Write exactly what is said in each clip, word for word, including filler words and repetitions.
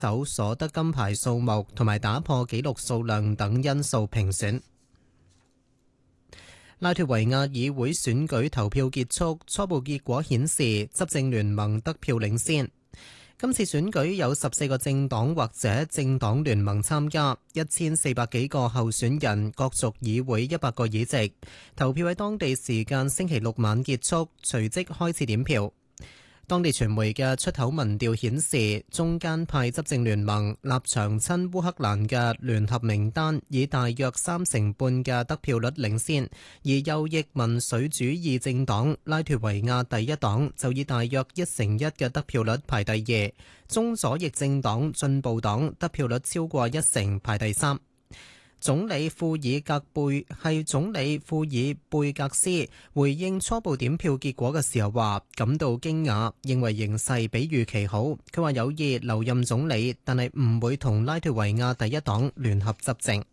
手所得金牌數目同埋打破紀錄數量等因素評選。拉脫維亞議會選舉投票結束，初步結果顯示執政聯盟得票領先。今次選舉有十四個政黨或者政黨聯盟參加，一千四百幾個候選人角逐議會一百個議席。投票喺當地時間星期六晚結束，隨即開始點票。當地傳媒嘅出口民調顯示，中間派執政聯盟立場親烏克蘭嘅聯合名單以大約三成半嘅得票率領先，而右翼民粹主義政黨拉脫維亞第一黨就以大約一成一嘅得票率排第二，中左翼政黨進步黨得票率超過一成排第三。總理庫爾格貝係總理庫爾貝格斯回應初步點票結果嘅時候話感到驚訝，認為形勢比預期好。佢話有意留任總理，但係唔會同拉脫維亞第一黨聯合執政。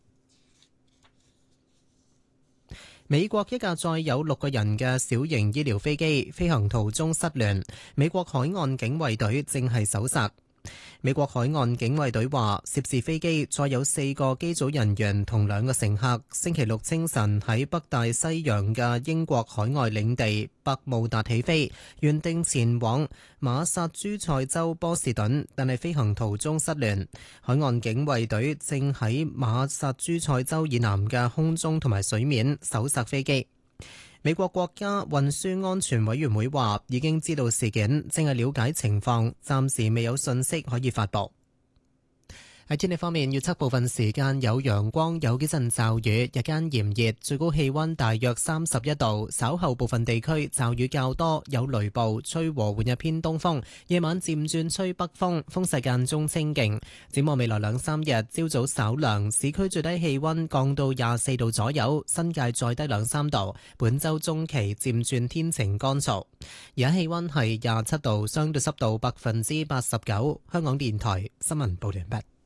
美國一架載有六個人嘅小型醫療飛機飛行途中失聯，美國海岸警衛隊正係搜查。美國海岸警衛隊話，涉事飛機載有四個機組人員同兩個乘客，星期六清晨喺北大西洋嘅英國海外領地百慕達起飛，原定前往馬薩諸塞州波士頓，但係飛行途中失聯。海岸警衛隊正喺馬薩諸塞州以南嘅空中同埋水面搜索飛機。美國國家運輸安全委員會話已經知道事件，正係了解情況，暫時未有信息可以發佈。喺天氣方面，預測部分時間有陽光，有幾陣驟雨，日間炎熱，最高氣溫大約三十一度。稍後部分地區驟雨較多，有雷暴，吹和緩嘅偏東風。夜晚漸轉吹北風，風勢間中清勁。展望未來兩三日，朝早稍涼，市區最低氣溫降到廿四度左右，新界再低兩三度。本週中期漸轉天晴乾燥。而家氣溫係廿七度，相對濕度百分之八十九。香港電台新聞報道完畢。